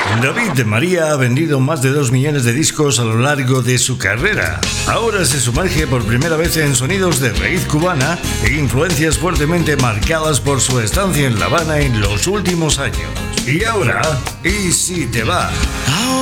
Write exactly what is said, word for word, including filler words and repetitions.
David de María ha vendido más de dos millones de discos a lo largo de su carrera. Ahora se sumerge por primera vez en sonidos de raíz cubana e influencias fuertemente marcadas por su estancia en La Habana en los últimos años. Y ahora, ¿y si te va?